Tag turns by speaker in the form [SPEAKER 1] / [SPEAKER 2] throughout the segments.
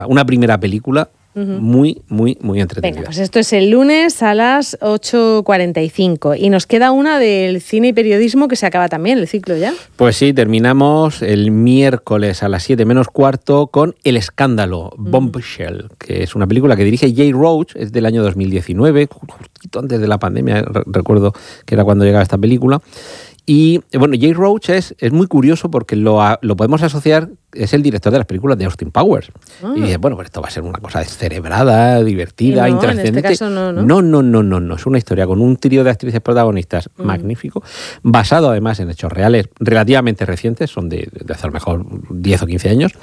[SPEAKER 1] Una primera película muy, muy, muy entretenida.
[SPEAKER 2] Venga, pues esto es el lunes a las 8:45 y nos queda una del cine y periodismo que se acaba también el ciclo ya.
[SPEAKER 1] Pues sí, terminamos el miércoles a las 7:45 con El Escándalo, Bombshell, que es una película que dirige Jay Roach, es del año 2019, justito antes de la pandemia, recuerdo que era cuando llegaba esta película. Y bueno, Jay Roach es muy curioso porque lo podemos asociar, es el director de las películas de Austin Powers. Y dice, bueno, pues esto va a ser una cosa descerebrada, divertida, intrascendente.
[SPEAKER 2] En este caso no.
[SPEAKER 1] No. Es una historia con un trío de actrices protagonistas magnífico, basado además en hechos reales relativamente recientes, son de hace a lo mejor 10 o 15 años.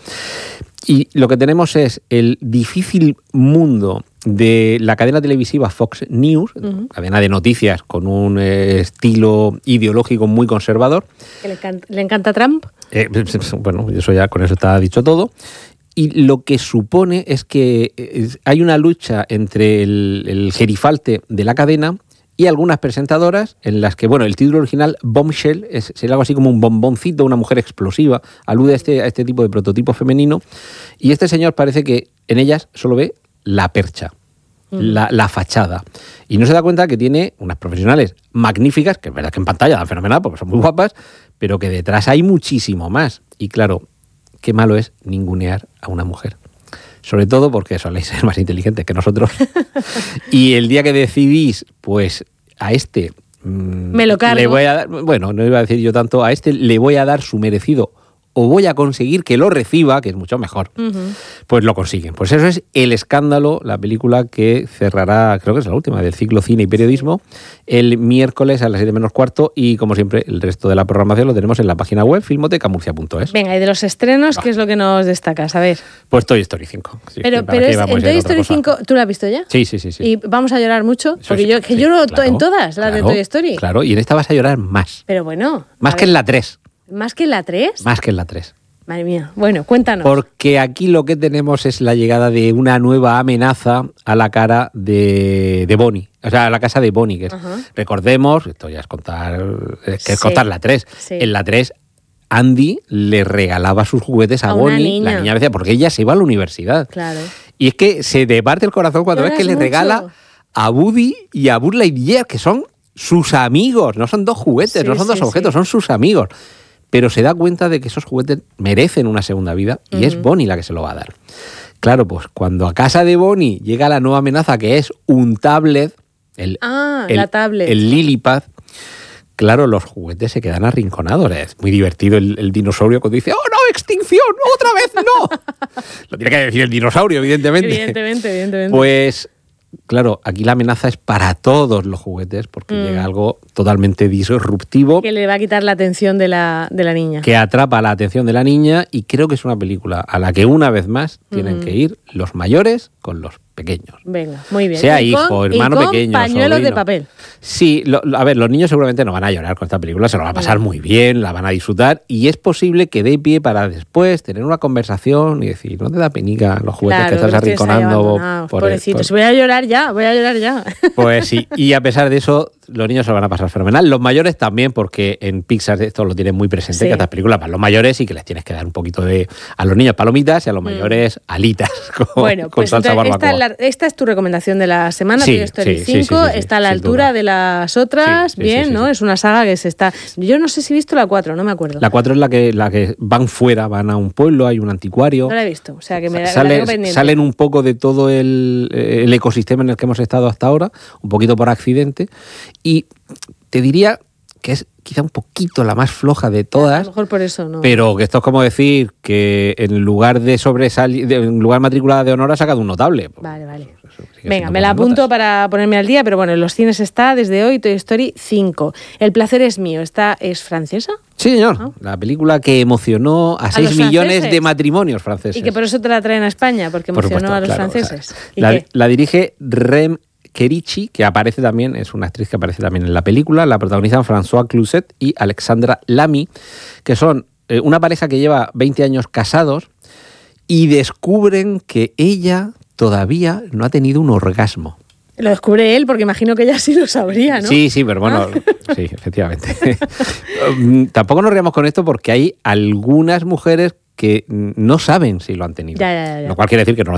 [SPEAKER 1] Y lo que tenemos es el difícil mundo de la cadena televisiva Fox News, cadena de noticias con un estilo ideológico muy conservador.
[SPEAKER 2] ¿Le encanta Trump?
[SPEAKER 1] Bueno, eso ya con eso está dicho todo. Y lo que supone es que hay una lucha entre el gerifalte de la cadena y algunas presentadoras en las que, bueno, el título original, Bombshell, sería algo así como un bomboncito, una mujer explosiva, alude a este tipo de prototipo femenino, y este señor parece que en ellas solo ve la percha, la fachada, y no se da cuenta que tiene unas profesionales magníficas, que es verdad que en pantalla dan fenomenal porque son muy guapas, pero que detrás hay muchísimo más. Y claro, qué malo es ningunear a una mujer. Sobre todo porque soléis ser más inteligentes que nosotros. Y el día que decidís, pues a este...
[SPEAKER 2] me lo cargo.
[SPEAKER 1] Le voy a dar, bueno, no iba a decir yo tanto, a este le voy a dar su merecido, o voy a conseguir que lo reciba, que es mucho mejor, pues lo consiguen. Pues eso es El Escándalo, la película que cerrará, creo que es la última, del ciclo cine y periodismo, el miércoles a las 7:45, y como siempre, el resto de la programación lo tenemos en la página web filmotecamurcia.es.
[SPEAKER 2] Venga, y de los estrenos, ¿qué es lo que nos destacas? A ver.
[SPEAKER 1] Pues Toy Story 5. Sí,
[SPEAKER 2] pero en Toy Story 5, ¿tú la has visto ya?
[SPEAKER 1] Sí.
[SPEAKER 2] ¿Y vamos a llorar mucho?
[SPEAKER 1] Eso
[SPEAKER 2] Porque yo lloro en todas las de Toy Story.
[SPEAKER 1] Claro, y en esta vas a llorar más.
[SPEAKER 2] Pero bueno.
[SPEAKER 1] Más que en la 3.
[SPEAKER 2] ¿Más que en la 3?
[SPEAKER 1] Más que en la 3.
[SPEAKER 2] Madre mía. Bueno, cuéntanos.
[SPEAKER 1] Porque aquí lo que tenemos es la llegada de una nueva amenaza a la cara de Bonnie. O sea, a la casa de Bonnie. Que recordemos, esto ya es contar la 3. Sí. En la 3, Andy le regalaba sus juguetes a Bonnie. La niña decía, porque ella se iba a la universidad.
[SPEAKER 2] Claro.
[SPEAKER 1] Y es que se te parte el corazón cuando ves que le regala a Woody y a Buzz Lightyear, que son sus amigos. No son dos juguetes, no son dos objetos, son sus amigos. Pero se da cuenta de que esos juguetes merecen una segunda vida y es Bonnie la que se lo va a dar. Claro, pues cuando a casa de Bonnie llega la nueva amenaza, que es un tablet,
[SPEAKER 2] la tablet,
[SPEAKER 1] el Lilipad, claro, los juguetes se quedan arrinconados. Es muy divertido el dinosaurio cuando dice, ¡oh no, extinción! ¡Otra vez no! Lo tiene que decir el dinosaurio, evidentemente.
[SPEAKER 2] Evidentemente.
[SPEAKER 1] Pues... claro, aquí la amenaza es para todos los juguetes porque llega algo totalmente disruptivo.
[SPEAKER 2] Que le va a quitar la atención de la niña.
[SPEAKER 1] Que atrapa la atención de la niña, y creo que es una película a la que una vez más tienen que ir los mayores con los pequeños.
[SPEAKER 2] Venga, muy bien.
[SPEAKER 1] Sea hijo, hermano pequeño,
[SPEAKER 2] pañuelos
[SPEAKER 1] sobrino.
[SPEAKER 2] De papel.
[SPEAKER 1] Sí, a ver, los niños seguramente no van a llorar con esta película, se lo van a pasar muy bien, la van a disfrutar, y es posible que dé pie para después tener una conversación y decir, ¿no te da penica los juguetes que estás arrinconando?
[SPEAKER 2] Pobrecitos, voy a llorar ya.
[SPEAKER 1] Pues sí, y a pesar de eso, los niños se lo van a pasar fenomenal. Los mayores también, porque en Pixar esto lo tienen muy presente, que estas películas para los mayores y que les tienes que dar un poquito a los niños palomitas y a los mayores alitas con salsa barbacoa.
[SPEAKER 2] Esta es tu recomendación de la semana, Toy Story 5, está a la altura de las otras, ¿no? Es una saga que se está... Yo no sé si he visto la 4, no me acuerdo.
[SPEAKER 1] La 4 es la que van fuera, van a un pueblo, hay un anticuario.
[SPEAKER 2] No la he visto, o sea que me la tengo pendiente.
[SPEAKER 1] Salen un poco de todo el ecosistema en el que hemos estado hasta ahora, un poquito por accidente, y te diría que es quizá un poquito la más floja de todas.
[SPEAKER 2] A lo mejor por eso, ¿no?
[SPEAKER 1] Pero que esto es como decir que en lugar de en lugar matriculada de honor ha sacado un notable.
[SPEAKER 2] Vale. Venga, me la apunto para ponerme al día, pero bueno, en los cines está desde hoy Toy Story 5. El placer es mío. ¿Es francesa?
[SPEAKER 1] Sí, señor. La película que emocionó a 6 millones de matrimonios franceses.
[SPEAKER 2] Y que por eso te la traen a España, porque emocionó a los franceses.
[SPEAKER 1] O sea, la dirige Rem Kerichi, que aparece también, es una actriz que aparece también en la película. La protagonizan François Cluzet y Alexandra Lamy, que son una pareja que lleva 20 años casados y descubren que ella todavía no ha tenido un orgasmo.
[SPEAKER 2] Lo descubre él, porque imagino que ella sí lo sabría, ¿no?
[SPEAKER 1] Sí, pero bueno, sí, efectivamente. Tampoco nos riamos con esto porque hay algunas mujeres que no saben si lo han tenido.
[SPEAKER 2] Ya.
[SPEAKER 1] Lo cual quiere decir que no